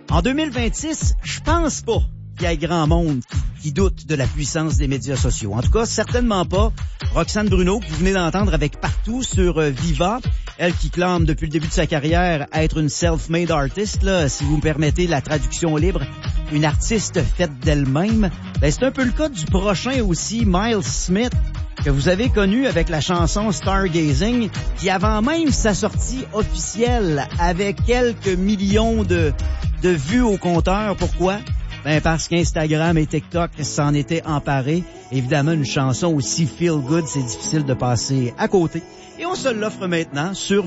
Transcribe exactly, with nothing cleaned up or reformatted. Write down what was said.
En deux mille vingt-six, je pense pas qu'il y ait grand monde qui, qui doute de la puissance des médias sociaux. En tout cas, certainement pas Roxane Bruno, que vous venez d'entendre avec Partout sur euh, Viva. Elle qui clame depuis le début de sa carrière être une self-made artist, là, si vous me permettez la traduction libre, une artiste faite d'elle-même. Ben, c'est un peu le cas du prochain aussi, Miles Smith, que vous avez connu avec la chanson Stargazing, qui avant même sa sortie officielle avait quelques millions de, de vues au compteur. Pourquoi? Ben parce qu'Instagram et TikTok s'en étaient emparés. Évidemment, une chanson aussi feel good, c'est difficile de passer à côté. Et on se l'offre maintenant sur